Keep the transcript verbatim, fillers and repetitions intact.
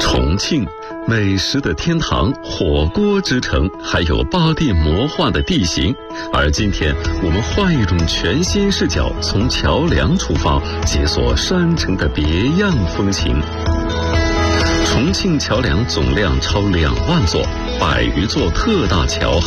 重庆，美食的天堂，火锅之城，还有八地魔幻的地形。而今天，我们换一种全新视角，从桥梁出发，解锁山城的别样风情。重庆桥梁总量超两万座，百余座特大桥